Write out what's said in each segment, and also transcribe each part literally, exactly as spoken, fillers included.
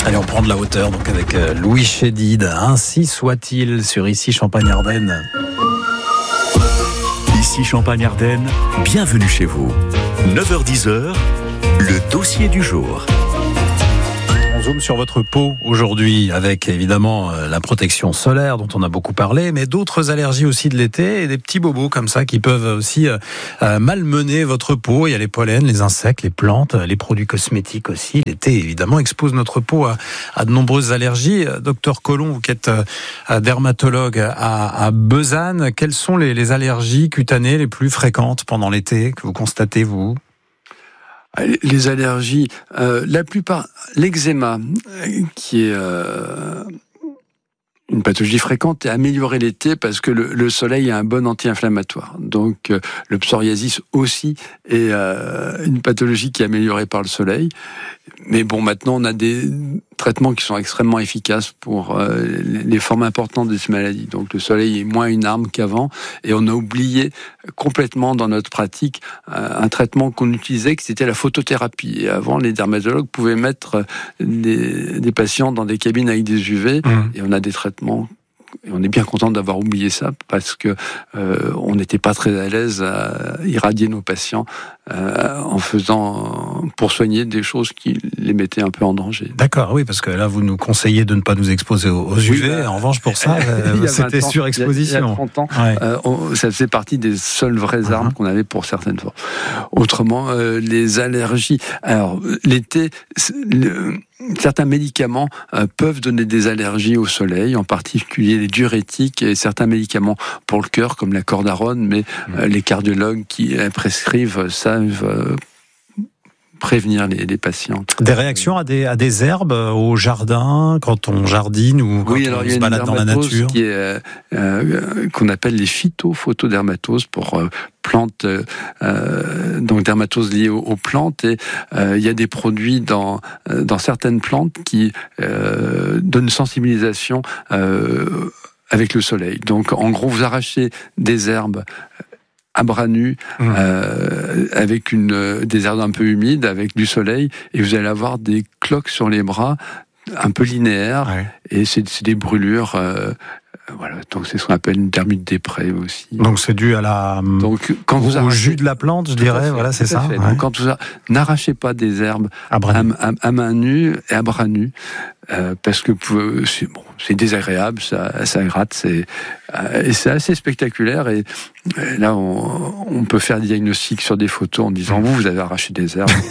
Allez, on prend de la hauteur donc avec Louis Chédid. Ainsi soit-il sur Ici Champagne-Ardenne. Ici Champagne-Ardenne, bienvenue chez vous. neuf heures dix, le dossier du jour. On zoome sur votre peau aujourd'hui avec évidemment la protection solaire dont on a beaucoup parlé, mais d'autres allergies aussi de l'été et des petits bobos comme ça qui peuvent aussi euh, malmener votre peau. Il y a les pollens, les insectes, les plantes, les produits cosmétiques aussi. L'été évidemment expose notre peau à, à de nombreuses allergies. Docteur Collomb, vous qui êtes euh, dermatologue à, à Besançon, quelles sont les, les allergies cutanées les plus fréquentes pendant l'été que vous constatez vous ? Les allergies, euh, la plupart, l'eczéma, qui est euh, une pathologie fréquente, est améliorée l'été parce que le, le soleil a un bon anti-inflammatoire. Donc euh, le psoriasis aussi est euh, une pathologie qui est améliorée par le soleil. Mais bon, maintenant on a des traitements qui sont extrêmement efficaces pour euh, les formes importantes de ces maladies. Donc le soleil est moins une arme qu'avant, et on a oublié complètement dans notre pratique euh, un traitement qu'on utilisait, que c'était la photothérapie. Et avant, les dermatologues pouvaient mettre des, des patients dans des cabines avec des U V, mmh. et on a des traitements. Et on est bien content d'avoir oublié ça parce que euh, on n'était pas très à l'aise à irradier nos patients euh, en faisant pour soigner des choses qui les mettaient un peu en danger. D'accord, oui, parce que là vous nous conseillez de ne pas nous exposer aux, aux U V. Oui, bah, en revanche, pour ça, euh, c'était ans, surexposition. Il y a trente ans, ouais. euh, on, ça faisait partie des seules vraies armes uh-huh. qu'on avait pour certaines formes. Autrement, euh, les allergies. Alors l'été. Le, Certains médicaments euh, peuvent donner des allergies au soleil, en particulier les diurétiques et certains médicaments pour le cœur, comme la cordarone, mais euh, les cardiologues qui euh, prescrivent savent euh, prévenir les, les patients. Des réactions à des, à des herbes au jardin, quand on jardine ou quand oui, on alors, se balade dans la nature? Qui est, euh, euh, qu'on appelle les phytophotodermatoses pour euh, plantes, euh, donc dermatoses liées aux, aux plantes, et euh, il y a des produits dans, dans certaines plantes qui euh, donnent une sensibilisation euh, avec le soleil. Donc en gros, vous arrachez des herbes à bras nus, mmh. euh, avec une, des herbes un peu humides, avec du soleil, et vous allez avoir des cloques sur les bras, un peu linéaires, ouais. et c'est, c'est des brûlures. Euh, voilà, donc c'est ce qu'on appelle une dermite des prés aussi. Donc c'est dû à la, donc quand vous au arrachez, jus de la plante, je dirais, fait, voilà, c'est ça. Ouais. Donc quand vous a, n'arrachez pas des herbes à, à, à, à main nue et à bras nus. Euh, parce que c'est, bon, c'est désagréable, ça, ça gratte, c'est, euh, et c'est assez spectaculaire. Et, et là, on, on peut faire des diagnostics sur des photos en disant vous, vous avez arraché des herbes.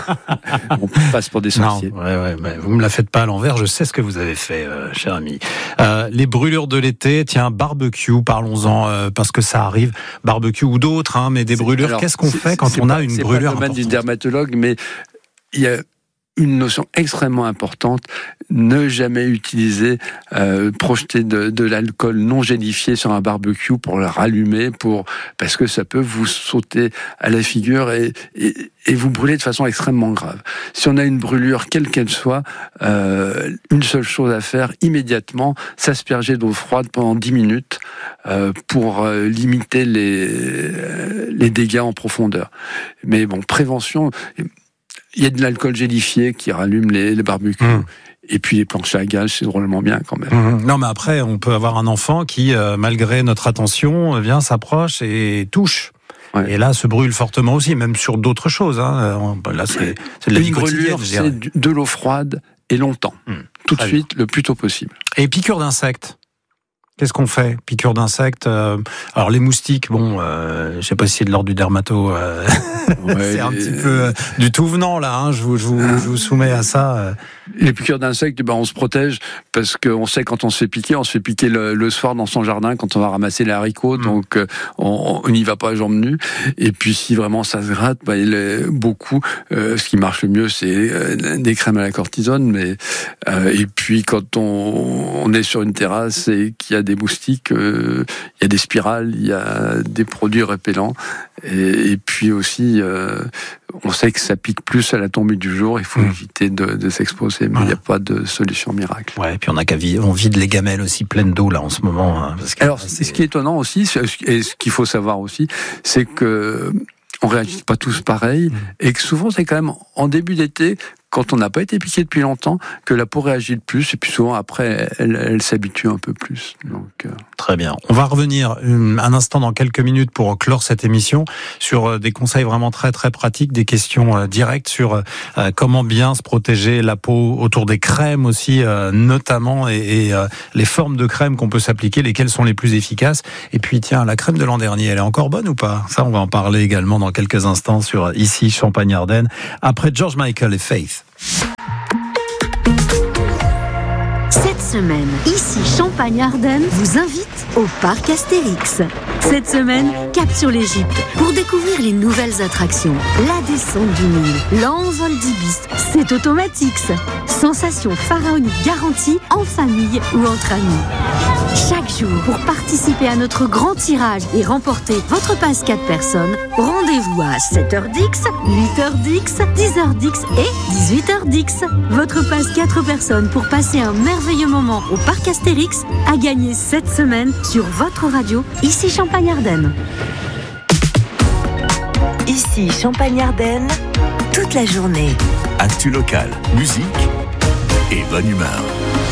On passe pour des sorciers. Non, ouais, ouais, mais vous me la faites pas à l'envers. Je sais ce que vous avez fait, euh, cher ami. Euh, les brûlures de l'été, tiens, barbecue, parlons-en, euh, parce que ça arrive. Barbecue ou d'autres, hein, mais des c'est, brûlures. Alors, qu'est-ce qu'on fait quand on pas, a une c'est brûlure C'est pas le domaine du dermatologue, mais il y a une notion extrêmement importante, ne jamais utiliser, euh, projeter de, de l'alcool non gélifié sur un barbecue pour le rallumer, pour, parce que ça peut vous sauter à la figure et, et, et vous brûler de façon extrêmement grave. Si on a une brûlure, quelle qu'elle soit, euh, une seule chose à faire immédiatement, s'asperger d'eau froide pendant dix minutes euh, pour euh, limiter les, les dégâts en profondeur. Mais bon, prévention... Il y a de l'alcool gélifié qui rallume les, les barbecues. Mmh. Et puis les planches à gaz, c'est drôlement bien quand même. Mmh. Non, mais après, on peut avoir un enfant qui, euh, malgré notre attention, vient, s'approche et touche. Ouais. Et là, se brûle fortement aussi, même sur d'autres choses. Hein. Là, c'est, c'est de la vie quotidienne. C'est de l'eau froide et longtemps. Mmh. Tout Très de suite, bien. Le plus tôt possible. Et piqûre d'insectes. Qu'est-ce qu'on fait? Piqûre d'insectes. Euh, alors les moustiques, bon, euh, je sais pas si c'est de l'ordre du dermato. Euh, ouais, c'est un les... petit peu euh, du tout venant là. Hein, je vous, je vous, je vous soumets à ça. Euh. Les piqûres d'insectes, ben on se protège parce qu'on sait quand on se fait piquer, on se fait piquer le, le soir dans son jardin quand on va ramasser les haricots, mmh. donc euh, on n'y va pas à jambes nues. Et puis si vraiment ça se gratte, ben, il est beaucoup. Euh, ce qui marche le mieux, c'est euh, des crèmes à la cortisone. Mais euh, et puis quand on, on est sur une terrasse et qu'il y a des moustiques, euh, il y a des spirales, il y a des produits répellents. Et, et puis aussi, euh, on sait que ça pique plus à la tombée du jour. Il faut mmh. éviter de, de s'exposer, mais il voilà. n'y a pas de solution miracle. Ouais, et puis on a qu'à vide, on vide les gamelles aussi pleines d'eau là en ce moment. Hein, parce que, alors, c'est... ce qui est étonnant aussi, et ce qu'il faut savoir aussi, c'est que on réagit pas tous pareil, mmh. et que souvent c'est quand même en début d'été quand on n'a pas été piqué depuis longtemps que la peau réagit le plus, et puis souvent après elle, elle s'habitue un peu plus. Donc, euh... Très bien. On va revenir un instant dans quelques minutes pour clore cette émission sur des conseils vraiment très très pratiques, des questions directes sur comment bien se protéger la peau autour des crèmes aussi notamment, et, et les formes de crèmes qu'on peut s'appliquer, lesquelles sont les plus efficaces. Et puis tiens, la crème de l'an dernier, elle est encore bonne ou pas? Ça, on va en parler également dans quelques instants sur Ici Champagne-Ardenne, après George Michael et Faith. Cette semaine, Ici Champagne-Ardenne vous invite au parc Astérix. Cette semaine, cap sur l'Égypte pour découvrir les nouvelles attractions. La descente du Nil, l'envol d'Ibis, c'est automatique ça. Sensation pharaonique garantie en famille ou entre amis. Chaque jour, pour participer à notre grand tirage et remporter votre passe quatre personnes, rendez-vous à sept heures dix, huit heures dix, dix heures dix et dix-huit heures dix. Votre passe quatre personnes pour passer un merveilleux moment au parc Astérix à gagner cette semaine sur votre radio, Ici Champagne-Ardenne. Ici Champagne-Ardenne, toute la journée. Actu local, musique et bonne humeur.